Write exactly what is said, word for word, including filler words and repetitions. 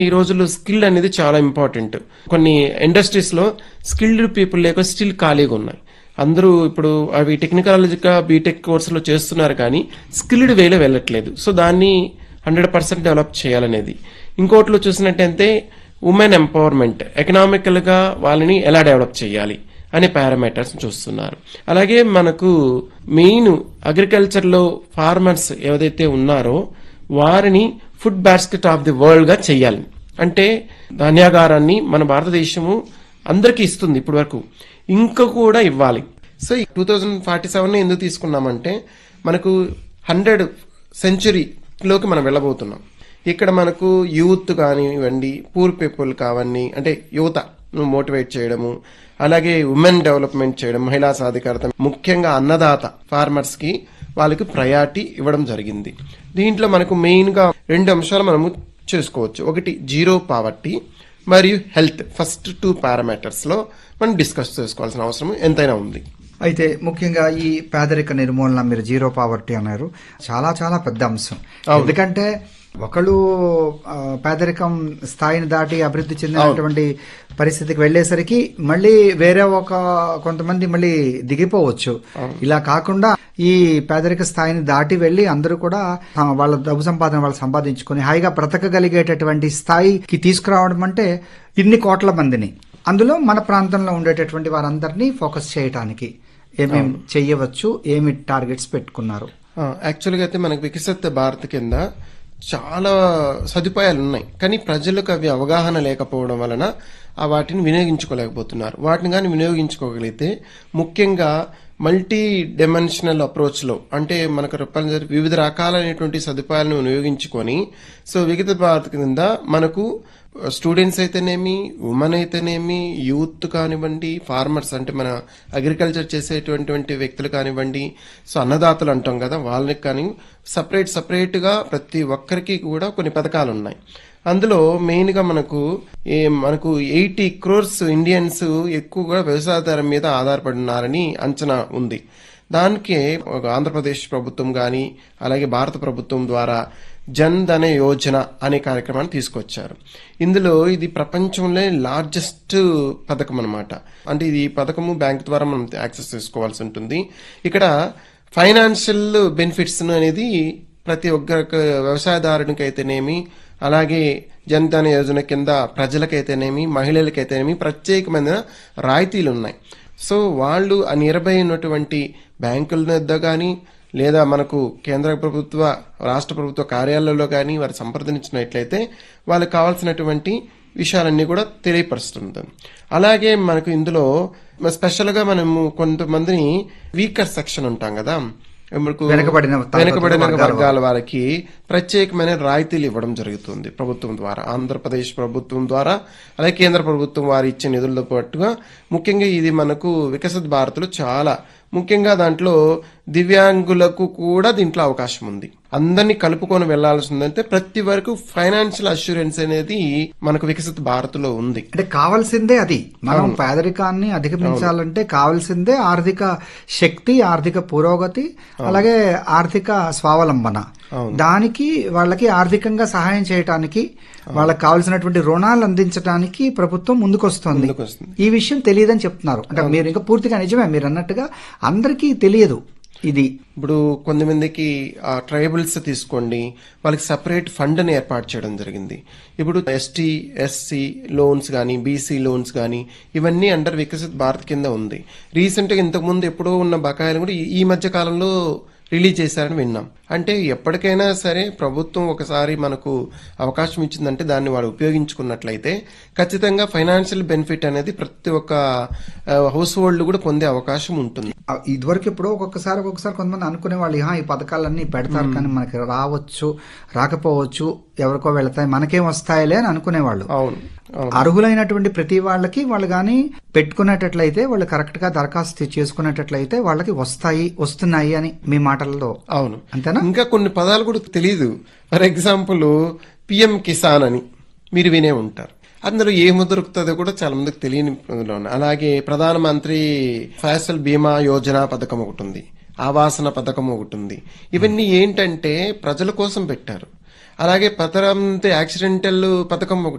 ఈ రోజుల్లో స్కిల్ అనేది చాలా ఇంపార్టెంట్. కొన్ని ఇండస్ట్రీస్ లో స్కిల్డ్ పీపుల్ లేక స్టిల్ ఖాళీగా ఉన్నాయి. అందరూ ఇప్పుడు అవి టెక్నికాలజీగా బీటెక్ కోర్సులో చేస్తున్నారు కానీ స్కిల్డ్ వేలో వెళ్ళట్లేదు. సో దాన్ని హండ్రెడ్ పర్సెంట్ డెవలప్ చేయాలనేది. ఇంకోటిలో చూసినట్టయితే ఉమెన్ ఎంపవర్మెంట్, ఎకనామికల్ గా వాళ్ళని ఎలా డెవలప్ చేయాలి అనే పారామీటర్స్ చూస్తున్నారు. అలాగే మనకు మెయిన్ అగ్రికల్చర్ లో ఫార్మర్స్ ఏదైతే ఉన్నారో వారిని food basket of the world గా చెయ్యాలి. అంటే ధాన్యాగారాన్ని మన భారతదేశము అందరికీ ఇస్తుంది ఇప్పటి వరకు, ఇంకా కూడా ఇవ్వాలి. So two thousand forty seven ఎందుకు తీసుకున్నామంటే మనకు హండ్రెడ్ సెంచురీలోకి మనం వెళ్ళబోతున్నాం. ఇక్కడ మనకు యూత్ కానివ్వండి, పూర్ పీపుల్ కావని అంటే యువత మోటివేట్ చేయడము, అలాగే ఉమెన్ డెవలప్మెంట్ చేయడం, మహిళా సాధికారత, ముఖ్యంగా అన్నదాత ఫార్మర్స్ కి వాళ్ళకి ప్రయారిటీ ఇవ్వడం జరిగింది. దీంట్లో మనకు మెయిన్ గా రెండు అంశాలు మనము చేసుకోవచ్చు. ఒకటి జీరో పావర్టీ మరియు హెల్త్. ఫస్ట్ టూ పారామీటర్స్ లో మనం డిస్కస్ చేసుకోవాల్సిన అవసరం ఎంతైనా ఉంది. అయితే ముఖ్యంగా ఈ పేదరిక నిర్మూలన, మీరు జీరో పావర్టీ అన్నారు, చాలా చాలా పెద్ద అంశం. ఎందుకంటే ఒకళ్ళు పేదరికం స్థాయిని దాటి అభివృద్ధి చెందినటువంటి పరిస్థితికి వెళ్లేసరికి మళ్ళీ వేరే ఒక కొంతమంది మళ్ళీ దిగిపోవచ్చు. ఇలా కాకుండా ఈ పేదరిక స్థాయిని దాటి వెళ్లి అందరూ కూడా వాళ్ళ డబ్బు సంపాదన వాళ్ళు సంపాదించుకుని హాయిగా బ్రతకగలిగేటటువంటి స్థాయికి తీసుకురావడం అంటే ఇన్ని కోట్ల మందిని, అందులో మన ప్రాంతంలో ఉండేటటువంటి వారందరినీ ఫోకస్ చేయడానికి ఏమేమి చెయ్యవచ్చు, ఏమి టార్గెట్స్ పెట్టుకున్నారు? యాక్చువల్గా అయితే మనకు వికసిత భారత్ కింద చాలా సదుపాయాలు ఉన్నాయి, కానీ ప్రజలకు అవి అవగాహన లేకపోవడం వలన ఆ వాటిని వినియోగించుకోలేకపోతున్నారు. వాటిని కానీ వినియోగించుకోగలిగితే ముఖ్యంగా మల్టీ డైమెన్షనల్ అప్రోచ్ లో, అంటే మనకు వివిధ రకాలైనటువంటి సదుపాయాలను వినియోగించుకొని, సో వికసిత భారత్ కింద మనకు స్టూడెంట్స్ అయితేనేమి, ఉమెన్ అయితేనేమి, యూత్ కానివ్వండి, ఫార్మర్స్ అంటే మన అగ్రికల్చర్ చేసేటువంటి వ్యక్తులు కానివ్వండి, సో అన్నదాతలు అంటాం కదా, వాళ్ళకి కానీ సపరేట్ సపరేట్ గా ప్రతి ఒక్కరికి కూడా కొన్ని పథకాలు ఉన్నాయి. అందులో మెయిన్ గా మనకు మనకు ఎయిటీ క్రోర్స్ ఇండియన్స్ ఎక్కువగా వ్యవసాయదారం మీద ఆధారపడినారని అంచనా ఉంది. దానికి ఆంధ్రప్రదేశ్ ప్రభుత్వం గాని అలాగే భారత ప్రభుత్వం ద్వారా జన్ ధన యోజన అనే కార్యక్రమాన్ని తీసుకొచ్చారు. ఇందులో ఇది ప్రపంచంలో లార్జెస్ట్ పథకం అన్నమాట. అంటే ఇది పథకము బ్యాంక్ ద్వారా మనం యాక్సెస్ చేసుకోవాల్సి ఉంటుంది. ఇక్కడ ఫైనాన్షియల్ బెనిఫిట్స్ అనేది ప్రతి ఒక్క వ్యవసాయదారునికి అయితేనేమి, అలాగే జన్ ధన యోజన కింద ప్రజలకైతేనేమి, మహిళలకైతేనేమి ప్రత్యేకమైన రాయితీలు ఉన్నాయి. సో వాళ్ళు ఆ నియర్బై ఉన్నటువంటి బ్యాంకుల వద్ద కానీ లేదా మనకు కేంద్ర ప్రభుత్వ రాష్ట్ర ప్రభుత్వ కార్యాలయాల్లో కానీ వారు సంప్రదించినట్లయితే వాళ్ళకి కావాల్సినటువంటి విషయాలన్నీ కూడా తెలియపరుస్తుంది. అలాగే మనకు ఇందులో స్పెషల్ గా మనము కొంతమందిని వీకర్ సెక్షన్ ఉంటాం కదా, వెనుకబడిన వెనుకబడిన వర్గాల వారికి ప్రత్యేకమైన రాయితీలు ఇవ్వడం జరుగుతుంది ప్రభుత్వం ద్వారా, ఆంధ్రప్రదేశ్ ప్రభుత్వం ద్వారా, అలాగే కేంద్ర ప్రభుత్వం వారు ఇచ్చే నిధులతో పాటుగా. ముఖ్యంగా ఇది మనకు వికసిత భారత్ లో చాలా ముఖ్యంగా దాంట్లో దివ్యాంగులకు కూడా దీంట్లో అవకాశం ఉంది. అందరినీ కలుపుకొని వెళ్లాల్సి ఉందంటే ప్రతి వరకు ఫైనాన్షియల్ అష్యూరెన్స్ అనేది మనకు వికసిత భారత్ లో ఉంది. అంటే కావాల్సిందే అది. మనం పేదరికాన్ని అధిగమించాలంటే కావాల్సిందే ఆర్థిక శక్తి, ఆర్థిక పురోగతి, అలాగే ఆర్థిక స్వావలంబన. దానికి వాళ్ళకి ఆర్థికంగా సహాయం చేయడానికి, వాళ్ళకి కావాల్సినటువంటి రుణాలు అందించడానికి ప్రభుత్వం ముందుకొస్తుంది. ఈ విషయం తెలియదని చెప్తున్నారు. అంటే మీరు ఇంకా పూర్తిగా నిజమే, మీరు అన్నట్టుగా అందరికీ తెలియదు ఇది. ఇప్పుడు కొంతమందికి ట్రైబల్స్ తీసుకోండి, వాళ్ళకి సపరేట్ ఫండ్ ని ఏర్పాటు చేయడం జరిగింది. ఇప్పుడు ఎస్టీ ఎస్సీ లోన్స్ గానీ, బీసీ లోన్స్ గానీ ఇవన్నీ అండర్ వికసిత్ భారత్ కింద ఉంది. రీసెంట్ గా ఇంతకు ముందు ఎప్పుడో ఉన్న బకాయిలు కూడా ఈ మధ్య కాలంలో రిలీజ్ చేశారని విన్నాం. అంటే ఎప్పటికైనా సరే ప్రభుత్వం ఒకసారి మనకు అవకాశం ఇచ్చిందంటే దాన్ని వాడు ఉపయోగించుకున్నట్లయితే ఖచ్చితంగా ఫైనాన్షియల్ బెనిఫిట్ అనేది ప్రతి ఒక్క హౌస్ హోల్డ్ కూడా పొందే అవకాశం ఉంటుంది. ఇదివరకు ఎప్పుడో ఒక్కొక్కసారి ఒక్కొక్కసారి కొంతమంది అనుకునే వాళ్ళు ఈ పథకాలన్నీ పెడతారు కానీ మనకి రావచ్చు రాకపోవచ్చు, ఎవరికో వెళతాయి, మనకేం వస్తాయిలే అని అనుకునేవాళ్ళు. అవును, అర్హులైనటువంటి ప్రతి వాళ్ళకి వాళ్ళు కానీ పెట్టుకునేటట్లయితే, వాళ్ళు కరెక్ట్ గా దరఖాస్తు చేసుకునేటట్లయితే వాళ్ళకి వస్తాయి, వస్తున్నాయి అని మీ మాటల్లో. అవును, అంతేనా? ఇంకా కొన్ని పదాలు కూడా తెలియదు. ఫర్ ఎగ్జాంపుల్ పిఎం కిసాన్ అని మీరు వినే ఉంటారు. అందులో ఏమి దొరుకుతుందో కూడా చాలా మందికి తెలియని. అలాగే ప్రధానమంత్రి ఫసల్ బీమా యోజన పథకం ఒకటి ఉంది, ఆవాసన పథకం ఒకటి ఉంది. ఇవన్నీ ఏంటంటే ప్రజల కోసం పెట్టారు. అలాగే ప్రధానమంత్రి యాక్సిడెంటల్ పథకం ఒకటి